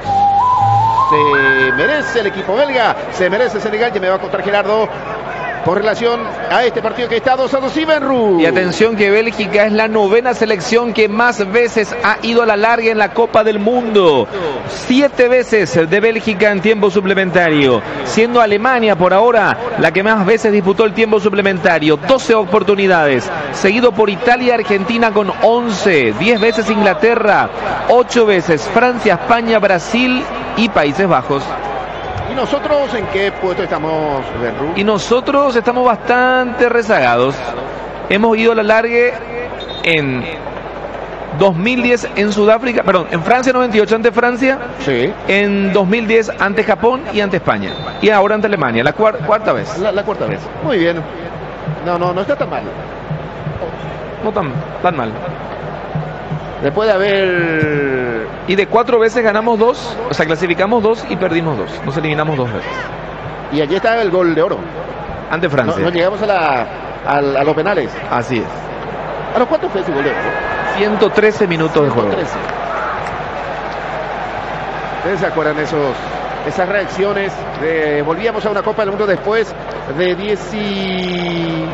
Se merece el equipo belga, se merece Senegal. Ya me va a contar Gerardo con relación a este partido que está 2-2. Ibenru. Y atención que Bélgica es la 9ª selección que más veces ha ido a la larga en la Copa del Mundo. 7 veces de Bélgica en tiempo suplementario, siendo Alemania por ahora la que más veces disputó el tiempo suplementario, 12 oportunidades, seguido por Italia y Argentina con 11, 10 veces Inglaterra, 8 veces Francia, España, Brasil y Países Bajos. ¿Y nosotros en qué puesto estamos, Benru? Y nosotros estamos bastante rezagados. Hemos ido a la largue en 2010 en Sudáfrica, perdón, en Francia 98 ante Francia, Sí. en 2010 ante Japón y ante España. Y ahora ante Alemania, la cuarta vez. La cuarta vez. Muy bien. No está tan mal. No tan mal. Después de haber... Y de 4 veces ganamos 2, o sea, clasificamos 2 y perdimos 2. Nos eliminamos 2 veces. Y allí está el gol de oro. Ante Francia. No llegamos a los penales. Así es. ¿A los cuántos fue ese gol de oro? 113 minutos de juego. 113. ¿Ustedes se acuerdan esas reacciones? Volvíamos a una Copa del Mundo después de 10 y...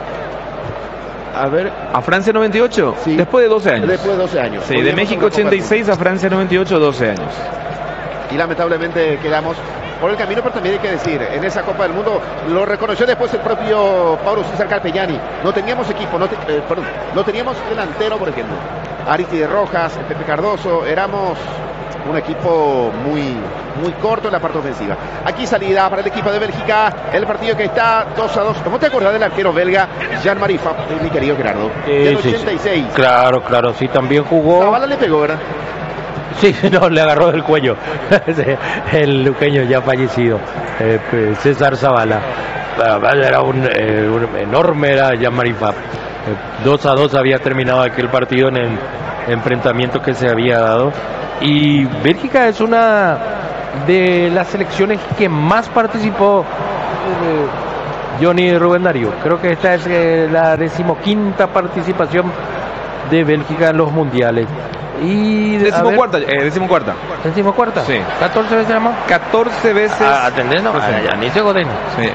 A ver... ¿A Francia 98? Sí. Después de 12 años. Después de 12 años. Sí, de Volvíamos México a una Copa del 86 a Francia 98, 12 años. Y lamentablemente quedamos por el camino, pero también hay que decir, en esa Copa del Mundo lo reconoció después el propio Paulo César Carpegiani. No teníamos equipo, no teníamos delantero, por ejemplo. Aristide Rojas, Pepe Cardoso, éramos un equipo muy corto en la parte ofensiva. Aquí salida para el equipo de Bélgica, el partido que está 2-2. ¿Cómo te acordás del arquero belga Jean-Marie Fab, mi querido Gerardo? Del 86. Sí. Claro, sí, también jugó. La bala le pegó, ¿verdad? Sí, no, le agarró del cuello. El luqueño ya fallecido, César Zavala. Era un enorme, era Jean-Marie Fab. 2-2 había terminado aquel partido en el enfrentamiento que se había dado. Y Bélgica es una de las selecciones que más participó Johnny Rubén Darío. Creo que esta es la 15ª participación de Bélgica en los mundiales. Y Decimocuarta. ¿Decimocuarta? Sí. 14 veces más. 14 veces. Atendés, no. Ya ni se goden. Sí.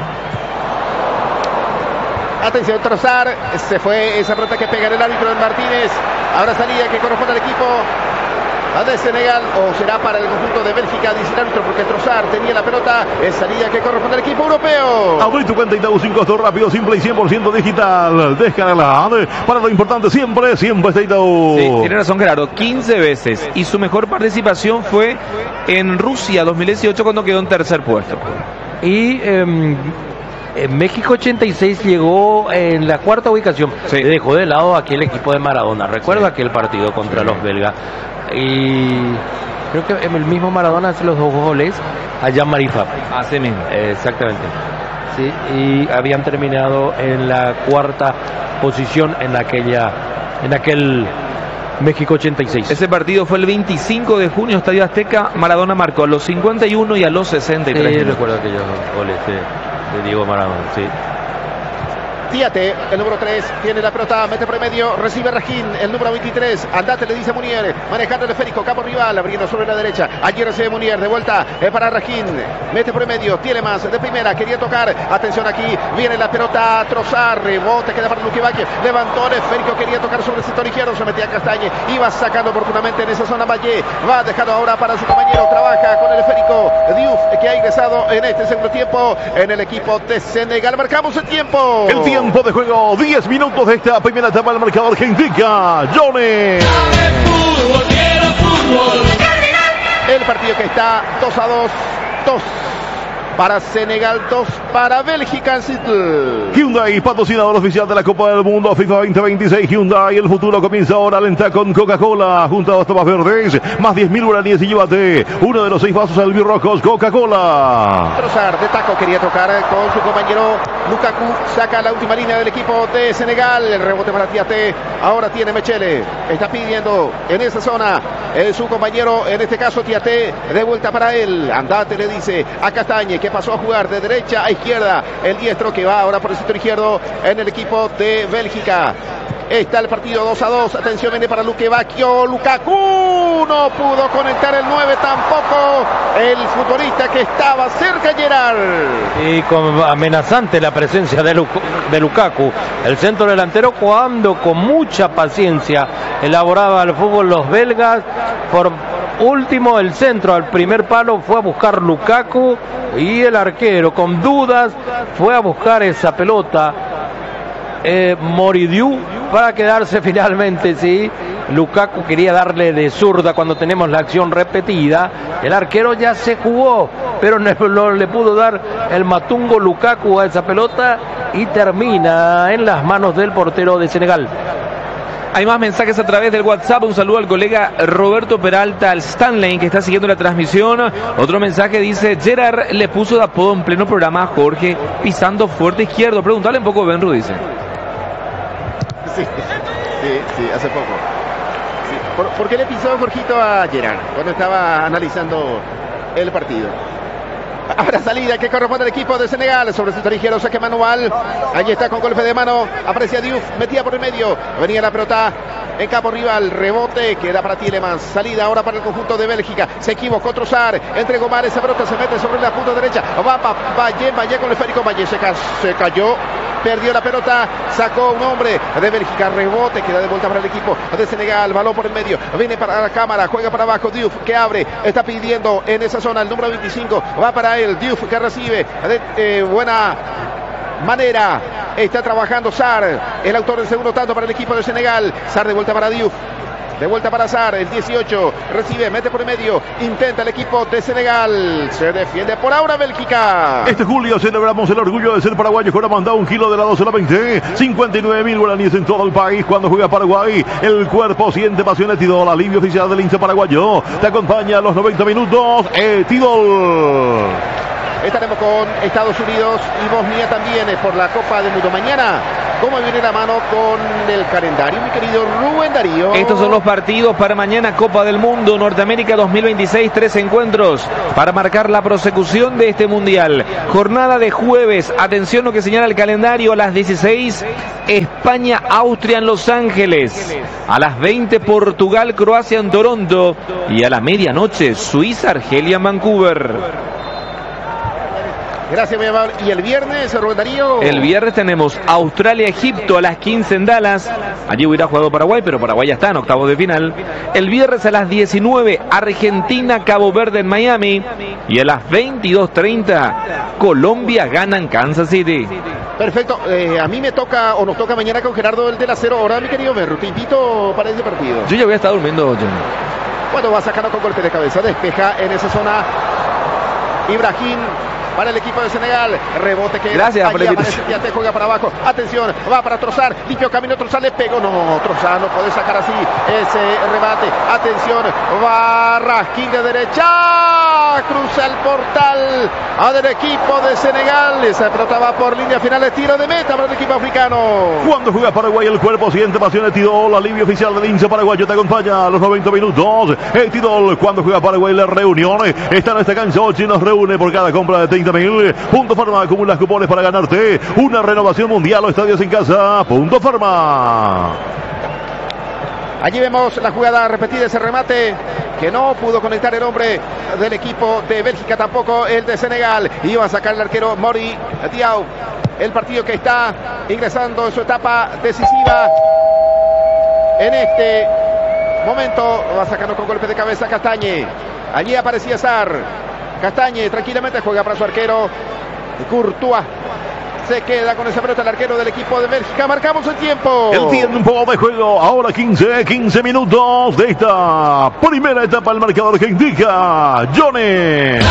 Atención, Trossard, se fue esa pelota que pega en el árbitro de Martínez. Ahora salida que corresponde al equipo de Senegal, o será para el conjunto de Bélgica, dice el árbitro, porque Trossard tenía la pelota. Es salida que corresponde al equipo europeo. Abrí tu cuenta Itaú sin costo, rápido, simple y 100% digital. Descárgala. Para lo importante siempre está Itaú. Sí, tiene razón Gerardo, 15 veces. Y su mejor participación fue en Rusia 2018 cuando quedó en tercer puesto. Y en México 86 llegó en la 4ª ubicación. Sí. Dejó de lado aquel equipo de Maradona. Recuerdo aquel partido contra los belgas. Y creo que el mismo Maradona hace los 2 goles a Jean-Marie Fab. Así mismo. Exactamente. Sí, y habían terminado en la 4ª posición en aquel México 86. Ese partido fue el 25 de junio, Estadio Azteca. Maradona marcó a los 51 y a los 63. Sí, recuerdo aquellos goles de Diego Maradona, sí. Díate, el número 3, tiene la pelota, mete por el medio, recibe Rajín, el número 23, andate, le dice Munier, manejando el esférico, campo rival, abriendo sobre la derecha, allí recibe Munier, de vuelta para Rajín, mete por el medio, tiene más, de primera, quería tocar, atención aquí, viene la pelota, Trossard, rebote, queda para Luque Valle, levantó el esférico, quería tocar sobre el sector izquierdo, se metía a Castañe, iba sacando oportunamente en esa zona Valle, va dejando ahora para su compañero, trabaja con el esférico, Diouf, que ha ingresado en este segundo tiempo, en el equipo de Senegal, marcamos el tiempo. El tiempo de juego, 10 minutos de esta primera etapa del marcador que indica Johnny. El partido que está 2-2, 2 para Senegal, 2 para Bélgica. Hyundai, patrocinador oficial de la Copa del Mundo FIFA 2026. Hyundai, el futuro comienza ahora. Alenta con Coca-Cola, junto a los tomas verdes, más 10.000 guaraníes y llévate uno de los 6 vasos albirrojos Coca-Cola. Trossard de taco quería tocar con su compañero Lukaku, saca la última línea del equipo de Senegal, el rebote para Tiaté, ahora tiene Mechele, está pidiendo en esa zona su compañero, en este caso Tiaté, de vuelta para él, andate, le dice a Castañe, que pasó a jugar de derecha a izquierda, el diestro que va ahora por el sector izquierdo en el equipo de Bélgica. Está el partido 2-2. Atención, viene para Luque Bacchio. Lukaku no pudo conectar el 9 tampoco. El futbolista que estaba cerca, Gerard. Y con amenazante la presencia de Lukaku, el centro delantero, cuando con mucha paciencia elaboraba el fútbol los belgas. Por último, el centro al primer palo fue a buscar Lukaku y el arquero con dudas fue a buscar esa pelota. Moridiu para quedarse finalmente, sí. Lukaku quería darle de zurda cuando tenemos la acción repetida. El arquero ya se jugó, pero no le pudo dar el matungo Lukaku a esa pelota y termina en las manos del portero de Senegal. Hay más mensajes a través del WhatsApp. Un saludo al colega Roberto Peralta, al Stanley, que está siguiendo la transmisión. Otro mensaje dice: Gerard le puso de apodo en pleno programa a Jorge pisando fuerte izquierdo. Preguntale un poco, Benru, dice. Sí, hace poco. Sí. ¿Por qué le pisó Jorgito a Gerard cuando estaba analizando el partido? Ahora salida que corresponde al equipo de Senegal sobre el sector izquierdo, saque manual. Allí está con golpe de mano. Aparecía Diouf, metía por el medio. Venía la pelota en campo rival. Rebote, queda para Tielemans. Salida ahora para el conjunto de Bélgica. Se equivocó Trossard. Entregó mal esa pelota. Se mete sobre la punta derecha. Va Valle con el esférico. Valle se cayó. Perdió la pelota, sacó un hombre de Bélgica, rebote, queda de vuelta para el equipo de Senegal, balón por el medio, viene para la cámara, juega para abajo, Diouf que abre, está pidiendo en esa zona el número 25, va para él, Diouf que recibe de buena manera, está trabajando Sarr, el autor del segundo tanto para el equipo de Senegal, Sarr de vuelta para Diouf. De vuelta para Sarr, el 18, recibe, mete por el medio, intenta el equipo de Senegal, se defiende por ahora Bélgica. Este julio celebramos el orgullo de ser paraguayos con mandado un kilo de helado solamente 59.000 guaraníes en todo el país cuando juega Paraguay. El cuerpo siente pasión Etidol, alivio oficial del hincha paraguayo. Te acompaña a los 90 minutos, Etidol. Estaremos con Estados Unidos y Bosnia también por la Copa del Mundo. Mañana cómo viene la mano con el calendario, mi querido Rubén Darío. Estos son los partidos para mañana, Copa del Mundo Norteamérica 2026, 3 encuentros para marcar la prosecución de este mundial. Jornada de jueves, atención lo que señala el calendario, a las 16, España, Austria en Los Ángeles, a las 20, Portugal, Croacia en Toronto, y a la medianoche, Suiza, Argelia en Vancouver. Gracias, muy amable. ¿Y el viernes, Rubén Darío? El viernes tenemos Australia-Egipto a las 15 en Dallas. Allí hubiera jugado Paraguay, pero Paraguay ya está en octavos de final. El viernes a las 19, Argentina-Cabo Verde en Miami. Y a las 22:30, Colombia gana en Kansas City. Perfecto. A mí me toca, o nos toca mañana con Gerardo el de la 0 hora, mi querido Berro. Te invito para ese partido. Yo ya voy a estar durmiendo, John. Bueno, va sacando con golpe de cabeza. Despeja en esa zona Ibrahim para el equipo de Senegal. Rebote que gracias por aparece, te juega para abajo. Atención, va para Trossard. Limpio camino, Trossard le pegó. No, Trossard no puede sacar así ese remate. Atención, va Raskin de derecha. Cruza el portal del equipo de Senegal. Esa pelota va por línea final. El tiro de meta para el equipo africano. Cuando juega Paraguay, el cuerpo siente pasión. El Tidol, alivio oficial del hincha paraguayo, te acompaña a los 90 minutos. El Tidol, cuando juega Paraguay, la reunión está en esta cancha. Ochi nos reúne por cada compra de 30.000. Punto Farma, acumulas cupones para ganarte una renovación mundial o estadios en casa. Punto Farma. Allí vemos la jugada repetida, ese remate que no pudo conectar el hombre del equipo de Bélgica, tampoco el de Senegal. Iba a sacar el arquero Mori Diaw. El partido que está ingresando en su etapa decisiva. En este momento va sacando con golpe de cabeza Castañe. Allí aparecía Sar. Castañe tranquilamente juega para su arquero Courtois. Se queda con esa pelota el arquero del equipo de Bélgica. Marcamos el tiempo. El tiempo de juego. Ahora 15 minutos de esta primera etapa. El marcador que indica Johnny.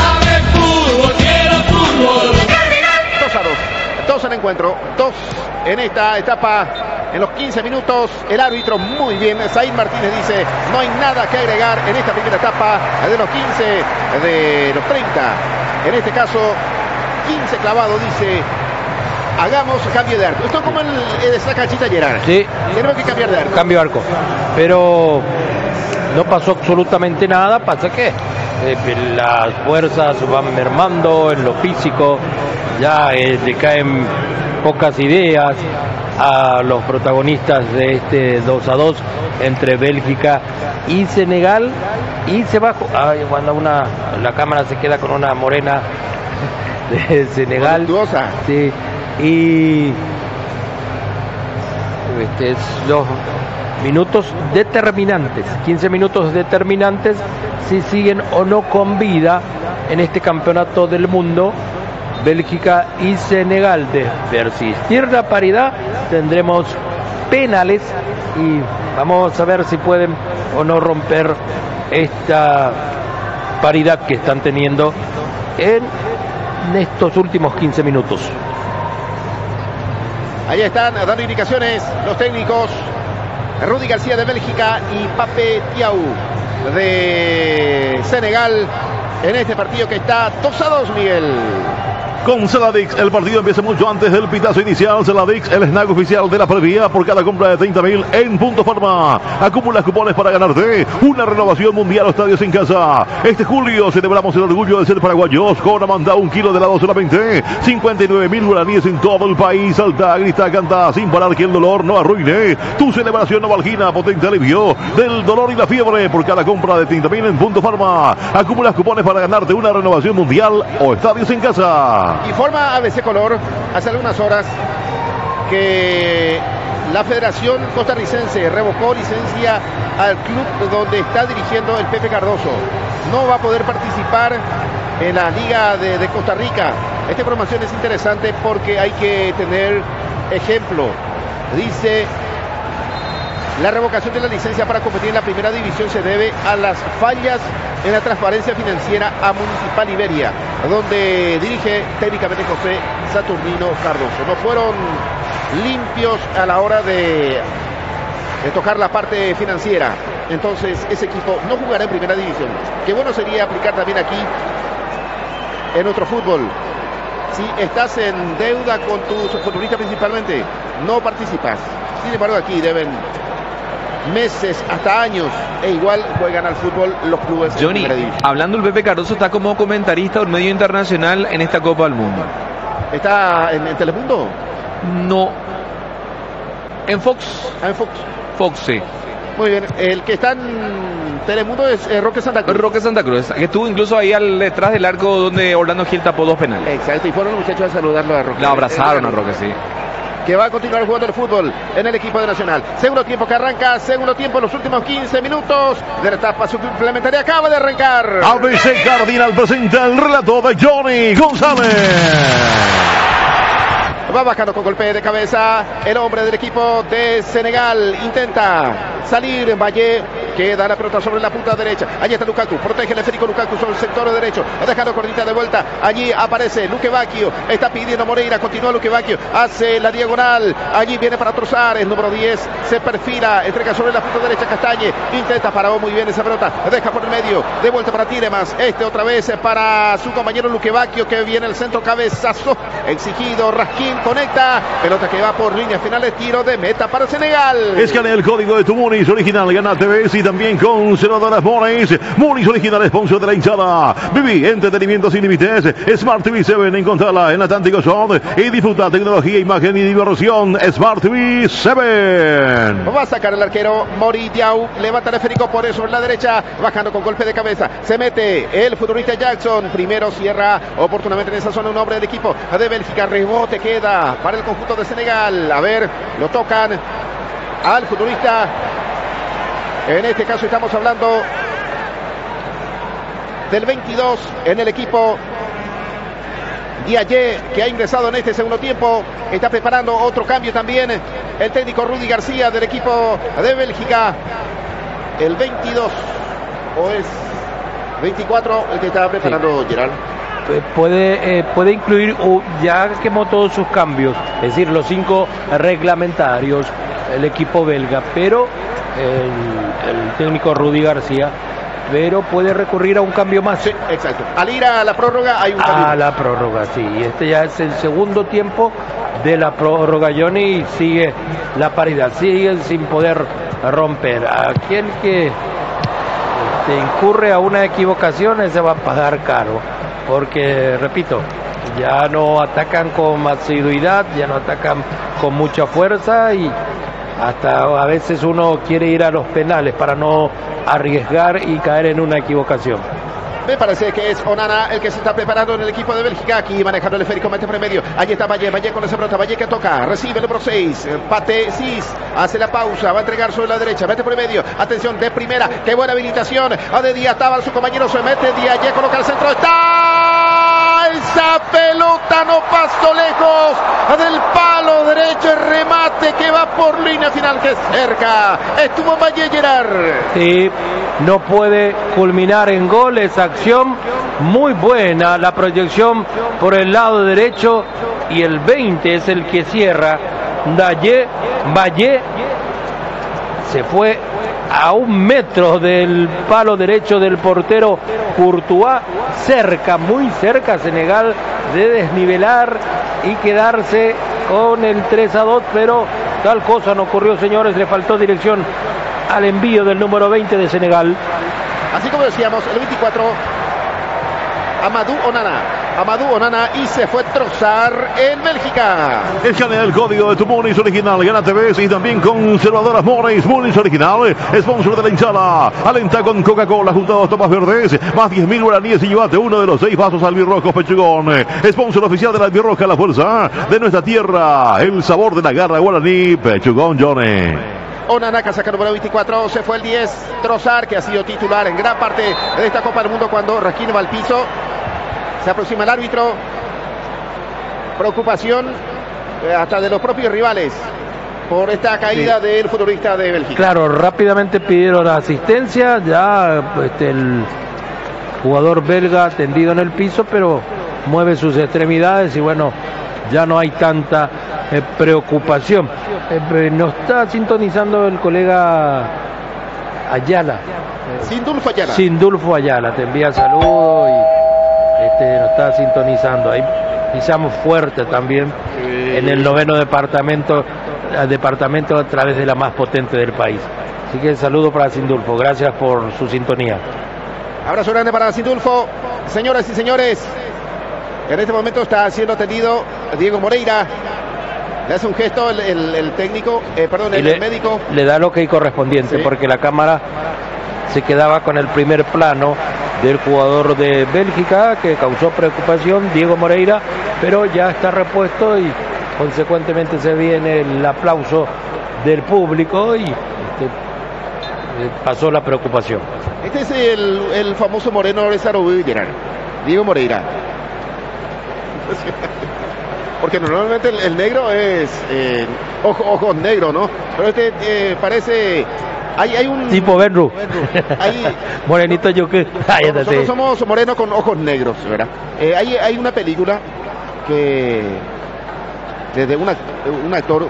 2 al encuentro. 2 en esta etapa. En los 15 minutos, el árbitro muy bien. Zaid Martínez dice, no hay nada que agregar en esta primera etapa de los 15, de los 30. En este caso, 15 clavado, dice, hagamos cambio de arco. Esto es como el de esa canchita Gerard. Sí. Tenemos que cambiar de arco. Cambio de arco. Pero no pasó absolutamente nada. Pasa que las fuerzas van mermando en lo físico. Ya le caen pocas ideas a los protagonistas de este 2-2 entre Bélgica y Senegal, y se va cuando la cámara se queda con una morena de Senegal, sí, y los minutos determinantes, 15 minutos determinantes si siguen o no con vida en este campeonato del mundo. Bélgica y Senegal. De persistir la paridad, tendremos penales y vamos a ver si pueden o no romper esta paridad que están teniendo en estos últimos 15 minutos. Ahí están dando indicaciones los técnicos Rudi García de Bélgica y Pape Diaw de Senegal en este partido que está 2-2, Miguel. Con Celadix, el partido empieza mucho antes del pitazo inicial. Celadix, el snack oficial de la previa, por cada compra de 30.000 en Punto Farma. Acumulas cupones para ganarte una renovación mundial o estadios en casa. Este julio celebramos el orgullo de ser paraguayos con Amanda, 1 kilo de helado solamente 59.000 guaraníes en todo el país. Salta, grita, canta sin parar, que el dolor no arruine tu celebración. Novalgina, potente alivio del dolor y la fiebre, por cada compra de 30.000 en Punto Farma. Acumulas cupones para ganarte una renovación mundial o estadios en casa. Informa ABC Color hace algunas horas que la Federación Costarricense revocó licencia al club donde está dirigiendo el Pepe Cardoso. No va a poder participar en la Liga de Costa Rica. Esta información es interesante porque hay que tener ejemplo. Dice, la revocación de la licencia para competir en la primera división se debe a las fallas en la transparencia financiera a Municipal Iberia, donde dirige técnicamente José Saturnino Cardoso. No fueron limpios a la hora de tocar la parte financiera. Entonces ese equipo no jugará en primera división. Qué bueno sería aplicar también aquí en nuestro fútbol. Si estás en deuda con tus futbolistas principalmente, no participas. Sin embargo, aquí deben meses hasta años e igual juegan al fútbol los clubes. Johnny, hablando el Pepe Cardoso está como comentarista de un medio internacional en esta Copa del Mundo. ¿Está en Telemundo? No. En Fox. Ah, en Fox. Fox, sí. Muy bien, el que está en Telemundo es Roque Santa Cruz. Roque Santa Cruz, que estuvo incluso ahí detrás del arco donde Orlando Gil tapó 2 penales. Exacto, y fueron los muchachos a saludarlo a Roque. Lo abrazaron a Roque, sí. Que va a continuar jugando el fútbol en el equipo de Nacional. Segundo tiempo que arranca, segundo tiempo, los últimos 15 minutos de la etapa suplementaria acaba de arrancar. ABC Cardinal presenta el relato de Johnny González. Va bajando con golpe de cabeza el hombre del equipo de Senegal. Intenta salir en Valle. Queda la pelota sobre la punta derecha. Allí está Lukaku. Protege el esférico Lukaku sobre el sector derecho. Ha dejado cortita de vuelta. Allí aparece Luque Bacchio. Está pidiendo Moreira. Continúa Luque Bacchio. Hace la diagonal. Allí viene para trozar. El número 10 se perfila. Entrega sobre la punta derecha Castañe. Intenta, paró muy bien esa pelota. Deja por el medio. De vuelta para Tielemans. Otra vez para su compañero Luque Bacchio, que viene el centro, cabezazo exigido. Raskin conecta. Pelota que va por línea final. Tiro de meta para Senegal. Escanea el código de tu Muniz original. Gana TV y también con Cenadoras Muniz. Muniz original, sponsor de la hinchada. Viví entretenimiento sin límites. Smart TV 7, encontrala en Atlántico Shore y disfruta tecnología, imagen y diversión. Smart TV 7. Va a sacar el arquero Mori Diaw. Levanta el esférico por eso en la derecha. Bajando con golpe de cabeza. Se mete el futbolista Jackson. Primero cierra oportunamente en esa zona un hombre del equipo de Bélgica. Rebote queda para el conjunto de Senegal. A ver, lo tocan al futbolista. En este caso estamos hablando del 22 en el equipo Diaye, que ha ingresado en este segundo tiempo. Está preparando otro cambio también el técnico Rudy García del equipo de Bélgica. El 22 o es 24 el que está preparando, sí. Gerard. Puede incluir, ya quemó todos sus cambios, es decir, los 5 reglamentarios, el equipo belga, pero el técnico Rudy García, pero puede recurrir a un cambio más. Sí, exacto. Al ir a la prórroga hay un cambio. A la prórroga, sí. Y este ya es el segundo tiempo de la prórroga, Johnny, y sigue la paridad, sigue sin poder romper. Aquel que incurre a una equivocación, ese va a pagar caro. Porque, repito, ya no atacan con asiduidad, ya no atacan con mucha fuerza y hasta a veces uno quiere ir a los penales para no arriesgar y caer en una equivocación. Me parece que es Onana el que se está preparando en el equipo de Bélgica. Aquí manejando el esférico, mete por el medio. Allí está Valle con esa pelota. Valle que toca, recibe el número 6. Pate Cis, hace la pausa, va a entregar sobre la derecha, mete por el medio. Atención, de primera, qué buena habilitación. A de Díaz estaba su compañero, se mete Díaz, coloca el centro. ¡Está! Esa pelota no pasó lejos del palo derecho. El remate que va por línea final, que cerca. Estuvo Valle, Gerard. Sí, no puede culminar en gol esa acción. Muy buena la proyección por el lado derecho y el 20 es el que cierra. Valle se fue a 1 metro del palo derecho del portero Courtois, muy cerca Senegal de desnivelar y quedarse con el 3-2, pero tal cosa no ocurrió, señores, le faltó dirección al envío del número 20 de Senegal. Así como decíamos, el 24, Amadou Onana, y se fue Trozar en Bélgica. Escanea el código de tu Muniz original. Gana TV y también conservadoras Muniz original. Sponsor de la hinchada. Alenta con Coca-Cola junto a 2 tomas verdes. Más 10.000 guaraníes y llévate uno de los 6 vasos albirrojos Pechugón. Sponsor oficial de la albirroja, la fuerza de nuestra tierra. El sabor de la garra guaraní Pechugón, Johnny. Onana, casaca número 24, se fue el 10, Trozar, que ha sido titular en gran parte de esta Copa del Mundo cuando Raskin va al piso. Se aproxima el árbitro. Preocupación hasta de los propios rivales por esta caída del futbolista de Bélgica. Claro, rápidamente pidieron asistencia, ya el jugador belga tendido en el piso, pero mueve sus extremidades y bueno, ya no hay tanta preocupación. Nos está sintonizando el colega Ayala. Sindulfo Ayala, te envía saludos y nos está sintonizando. Ahí pisamos fuerte también en el 9º departamento al departamento a través de la más potente del país. Así que saludo para Sindulfo, gracias por su sintonía. Abrazo grande para Sindulfo. Señoras y señores, en este momento está siendo atendido Diego Moreira. Le hace un gesto el técnico, el médico. Le da lo que hay correspondiente, sí, porque la cámara se quedaba con el primer plano del jugador de Bélgica que causó preocupación, Diego Moreira, pero ya está repuesto y consecuentemente se viene el aplauso del público y pasó la preocupación. Este es el famoso moreno de Saroviller, Diego Moreira. Porque normalmente el negro es ojos negros, ¿no? Pero este parece... Hay un... tipo Benru. Morenito yo que... Nosotros somos morenos con ojos negros, ¿verdad? Hay una película que... desde un actor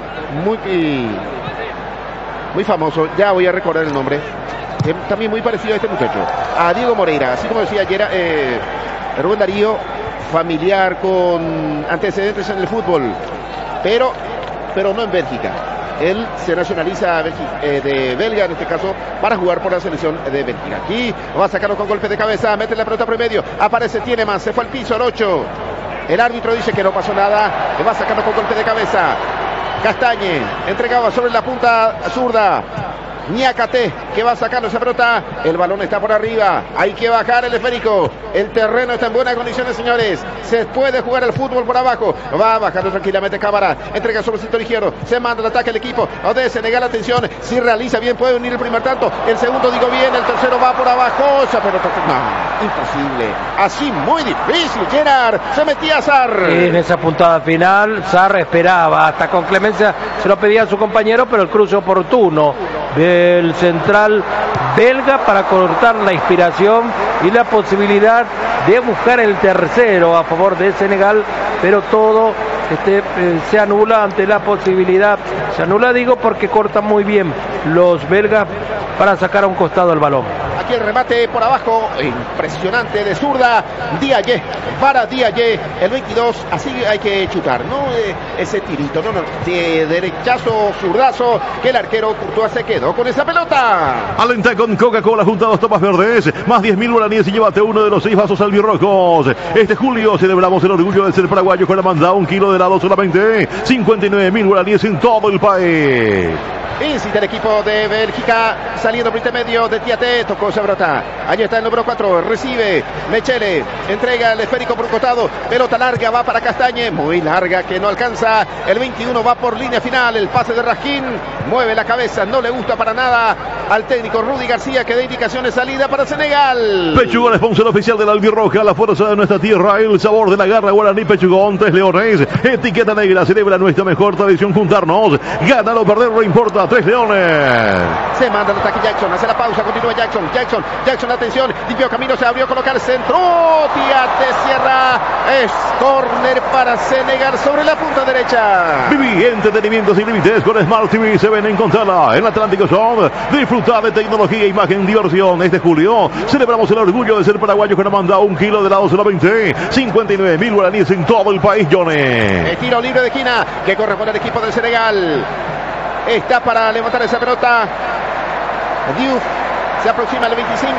muy famoso, ya voy a recordar el nombre, también muy parecido a este muchacho, a Diego Moreira, así como decía ayer Rubén Darío, familiar con antecedentes en el fútbol, pero no en Bélgica. Él se nacionaliza de belga, en este caso, para jugar por la selección de Bélgica. Aquí va a sacarlo con golpe de cabeza, mete la pelota por el medio, aparece Tielemans, se fue al piso, el 8. El árbitro dice que no pasó nada, le va a sacarlo con golpe de cabeza. Castañe entregaba sobre la punta zurda. Niakate que va a sacarlo esa pelota. El balón está por arriba. Hay que bajar el esférico. El terreno está en buenas condiciones, señores. Se puede jugar el fútbol por abajo. Va bajando tranquilamente Cámara. Entrega sobre el sector izquierdo. Se manda el ataque al equipo de Senegal. Atención. Si realiza bien, puede unir el primer tanto. El segundo, digo bien. El tercero va por abajo. Esa pelota. No, imposible. Así muy difícil. Gerard. Se metía Sarr. En esa puntada final, Sarr esperaba. Hasta con clemencia se lo pedía a su compañero, pero el cruce oportuno del central belga para cortar la inspiración y la posibilidad de buscar el tercero a favor de Senegal, pero todo se anula ante la posibilidad. Se anula, digo, porque cortan muy bien los belgas para sacar a un costado el balón. Aquí el remate por abajo, impresionante de zurda, Diaye, para Diaye, el 22, así hay que chutar, no ese tirito, no, de derechazo, zurdazo, que el arquero Courtois se quedó con esa pelota. Alenta con Coca-Cola junto a 2 tomas verdes, más 10.000 guaraníes y llévate uno de los 6 vasos albirrojos. Este julio celebramos el orgullo de ser paraguayo con la mandada 1 kilo de helado solamente 59.000 guaraníes en todo el país. Incita el equipo de Bélgica, saliendo por intermedio de Tiaté, tocó Sabrota. Allí está el número 4, recibe Mechele, entrega el esférico por un costado, pelota larga, va para Castañe, muy larga que no alcanza. El 21 va por línea final, el pase de Raskin, mueve la cabeza, no le gusta para nada al técnico Rudy García, que da indicaciones de salida para Senegal. Pechugón, sponsor oficial de la albirroja, la fuerza de nuestra tierra, el sabor de la garra guaraní. Pechugón, 3 leones, etiqueta negra, celebra nuestra mejor tradición juntarnos, gánalo, perder no importa. 3 leones. Se manda el ataque Jackson, hace la pausa, continúa Jackson, atención, limpió camino, se abrió, colocar el centro, Tiaté cierra, es córner para Senegal sobre la punta derecha. Viví entretenimiento sin límites con Smart TV, se ven en Contala, en Atlántico Zone. Disfruta de tecnología, imagen, diversión. Este julio celebramos el orgullo de ser paraguayos con la manda 1 kilo de helado solamente 59.000 guaraníes en todo el país, Johnny. El tiro libre de esquina que corresponde al equipo del Senegal. Está para levantar esa pelota. Diouf se aproxima al 25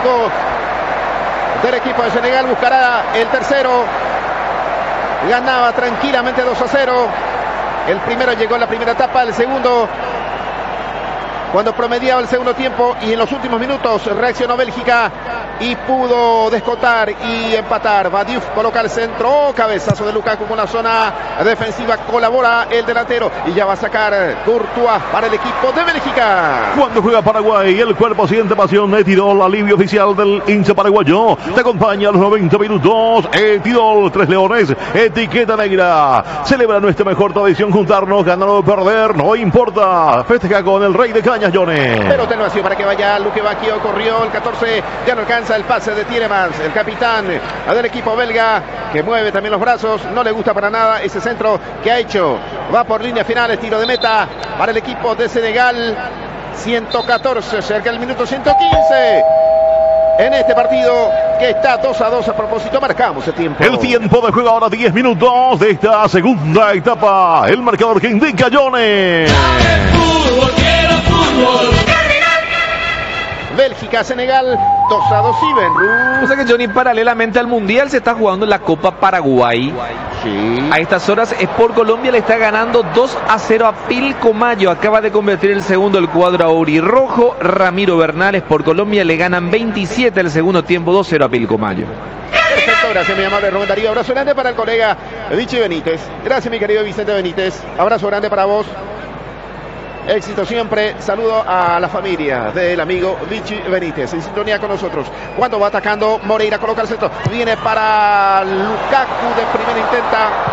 del equipo de Senegal. Buscará el tercero. Ganaba tranquilamente 2-0. El primero llegó en la primera etapa. El segundo, cuando promediaba el segundo tiempo, y en los últimos minutos reaccionó Bélgica y pudo descontar y empatar. Diouf coloca el centro, cabezazo de Lukaku con la zona defensiva, colabora el delantero y ya va a sacar Courtois para el equipo de Bélgica. Cuando juega Paraguay, el cuerpo siente pasión. Etidol, alivio oficial del hincha paraguayo, te acompaña a los 90 minutos. Etidol, 3 leones, etiqueta negra, celebra nuestra mejor tradición juntarnos, ganar o perder, no importa. Festeja con el rey de cañas, Johnny. Pero te lo vacío para que vaya Luque Bacchio, corrió el 14, ya no alcanza el pase de Tielemans, el capitán del equipo belga, que mueve también los brazos, no le gusta para nada ese centro que ha hecho. Va por línea final, tiro de meta para el equipo de Senegal. 114, cerca del minuto 115. en este partido que está 2-2. A propósito, marcamos el tiempo. El tiempo de juego ahora 10 minutos de esta segunda etapa. El marcador que indica Johnny. Bélgica, Senegal, 2-2 Ibenru. O sea que Johnny, paralelamente al Mundial, se está jugando la Copa Paraguay. Sí. A estas horas, Sport Colombia le está ganando 2-0 a Pilcomayo. Acaba de convertir el segundo el cuadro aurirrojo. Ramiro Bernal, Sport Colombia le ganan 27 el segundo tiempo, 2-0 a Pilcomayo. Perfecto, gracias mi amable Rubén Darío. Abrazo grande para el colega Vichy Benítez. Gracias mi querido Vicente Benítez. Abrazo grande para vos. Éxito siempre. Saludo a la familia del amigo Vichy Benítez en sintonía con nosotros. Cuando va atacando Moreira, coloca el centro. Viene para Lukaku de primera, intenta